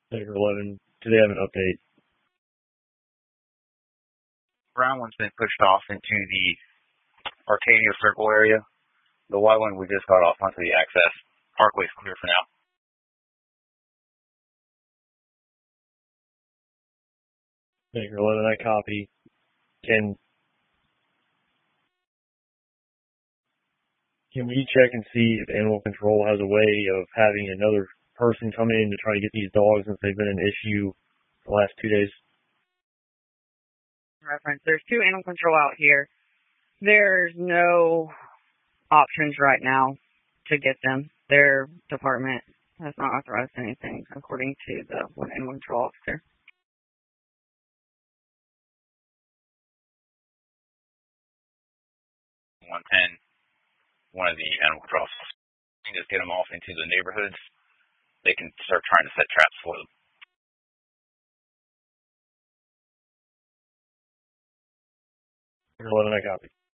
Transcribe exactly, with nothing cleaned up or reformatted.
Sector eleven, do they have an update? Brown one's been pushed off into the Arcadia Circle area. The white one we just got off onto the access. Parkway's clear for now. Sector eleven, I copy. Can Can we check and see if Animal Control has a way of having another person come in to try to get these dogs since they've been an issue the last two days? Reference. There's two Animal Control out here. There's no options right now to get them. Their department has not authorized anything, according to the one Animal Control officer. one ten, one of the Animal Control officers. You can just get them off into the neighborhoods. They can start trying to set traps for them. eleven, I copy.